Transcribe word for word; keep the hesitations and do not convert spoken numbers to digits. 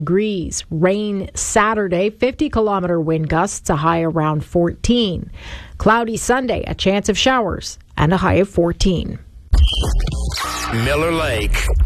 degrees. Rain Saturday, fifty kilometer wind gusts, a high around fourteen. Cloudy Sunday, a chance of showers, and a high of fourteen. Miller Lake